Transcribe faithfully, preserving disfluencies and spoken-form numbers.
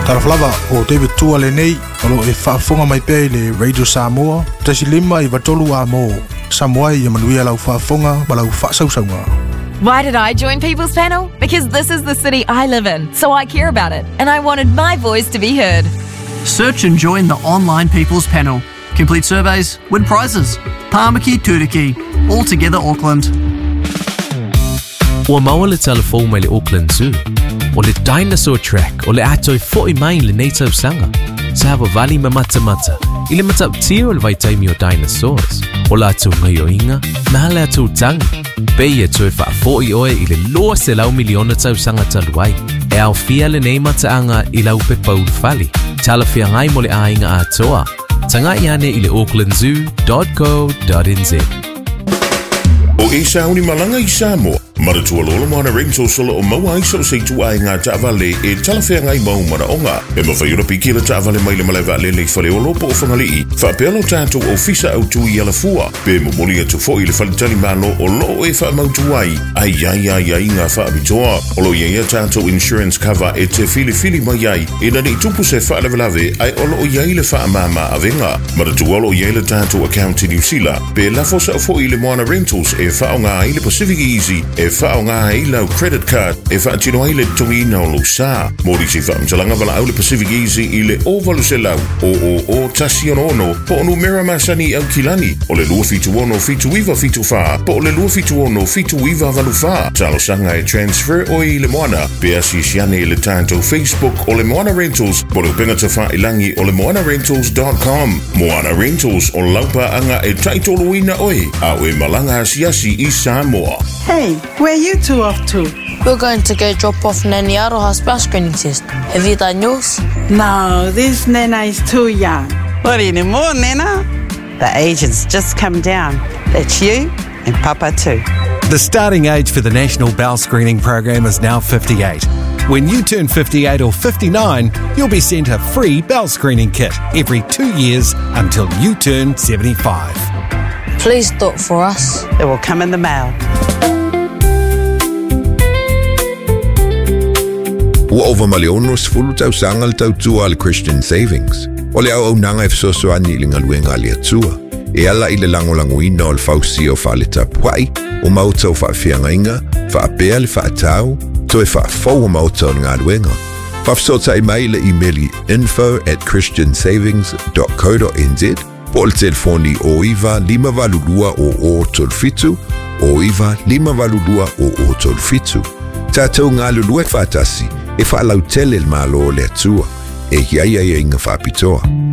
Taraflava o David Tua le nei, alo e whaafonga mai pēi le Radio Samoa, tasi lima i watolu a mō, Samoa i amanuia lau whaafonga, ma lau whaasausaunga. Why did I join People's Panel? Because this is the city I live in, so I care about it, and I wanted my voice to be heard. Search and join the online People's Panel. Complete surveys, win prizes. Pāmaki Turiki, all together Auckland. Ua maua le telefou mai le Auckland Zoo, o le Dinosaur Track, o le atoi fo'i mai le nei tausanga. Sa hawa vali ma mata mata, i le mataptia o le vaitaimi o dinosaurs, o la atu ngai o inga, na le atu tangi. Pei e tue wha fo'i oe i le loa se lau miliona tausanga taluai, e au fia le nei mataanga i lau pe paul fali, tala fia ngai mo le ainga atoa. Tanga i ane i le auckland zoo dot co dot n z. O e sauni malanga i Samoa, maratua lolo mana rento solo o maua iso se tu ai ngā taavale e talawhea ngai mau mana onga. E mawhai ura piki la taavale mai le malaiwa le le whale o lopo o whangalii. Whapelo tātou o fisa au tui ala fua. Pe mumoli atu fo i le whalitali malo o lo e wha mautu ai. Ai ai ai ai ngā wha abitoa. O lo ia tātou insurance cover e te fili fili mai ai. E nani tupu se wha lawelawe ai o lo iai le wha mama avenga. Maratua lo iai le tātou account i New Zealand. Pe lafosa fo i le moana rentals e wha o ngā i le Pacific Easy. E wha o ngā i lau credit card e wha tino ai le tongi ina o lo sa. Mori si wha mtalanga wala au le Pacific Easy i le ovalu se lau. O o o tasi ono ono po onu mera masani au kilani. O le lua fitu ono fitu iwa fitu wha. Po le lua fitu ono fitu iwa valu wha. Talo sanga e transfer o i le moana. Pe asi siane i le tātou Facebook o le Moana Rentals. Po le penga ta wha ilangi o le moana rentals dot com. Moana Rentals o laupa anga e taitolo ina oi. Au e malanga asiasi i Samoa. Hey, where you two off to? We're going to go drop off Nanny Aroha's bus screening test. Have you done yours? No, this Nana is too young. What anymore, Nana? The age has just come down. That's you and Papa too. The starting age for the National Bowel Screening Program is now fifty-eight. When you turn fifty-eight or fifty-nine, you'll be sent a free bowel screening kit every two years until you turn seventy-five. Please do it for us. It will come in the mail. Ua ova maleono sfulu tau sanga le tau tua le Christian Savings. O le au au nanga e fisosoani i le ngaluenga le atua. E ala i le langolanguina o le fausi o wha le tapuai, o mautau wha whiangainga, wha apea le wha atau, to e wha fau o mautau ngā luenga. Whafsota i mai le emaili info at christian savings dot co dot n z, po le telefoni o iwa lima valulua o o tolfitu, o iwa lima valulua o o tolfitu. Tātou ngā lulue whatasi, e wha lau tele le malo o le atua, e hiai ai inga whapitoa.